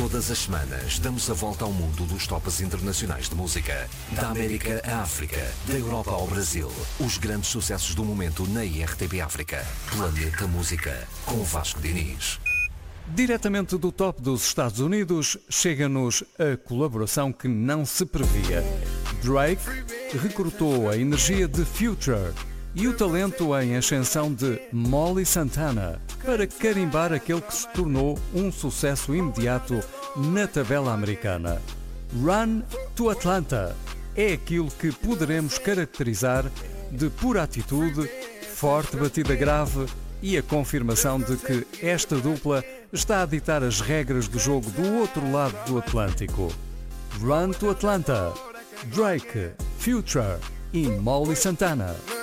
Todas as semanas damos a volta ao mundo dos tops internacionais de música. Da América à África, da Europa ao Brasil. Os grandes sucessos do momento na IRTP África. Planeta Música, com Vasco Diniz. Diretamente do top dos Estados Unidos, chega-nos a colaboração que não se previa. Drake recrutou a energia de Future e o talento em ascensão de Molly Santana para carimbar aquele que se tornou um sucesso imediato na tabela americana. Run to Atlanta é aquilo que poderemos caracterizar de pura atitude, forte batida grave e a confirmação de que esta dupla está a ditar as regras do jogo do outro lado do Atlântico. Run to Atlanta, Drake, Future e Molly Santana.